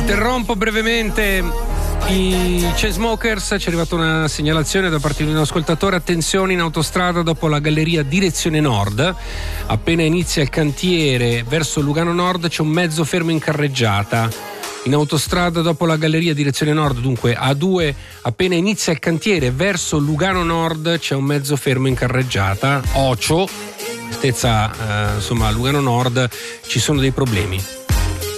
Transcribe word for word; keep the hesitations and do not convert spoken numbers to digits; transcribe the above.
Interrompo brevemente i Chainsmokers. Ci è arrivata una segnalazione da parte di un ascoltatore: attenzione, in autostrada dopo la galleria direzione nord, appena inizia il cantiere verso Lugano Nord c'è un mezzo fermo in carreggiata. In autostrada dopo la galleria direzione nord, dunque A due, appena inizia il cantiere verso Lugano Nord c'è un mezzo fermo in carreggiata. Ocio, stezza eh, insomma Lugano Nord, ci sono dei problemi.